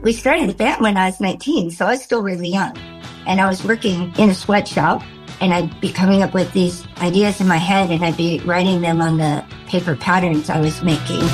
We started the band when I was 19, so I was still really young. And I was working in a sweatshop, and I'd be coming up with these ideas in my head, and I'd be writing them on the paper patterns I was making.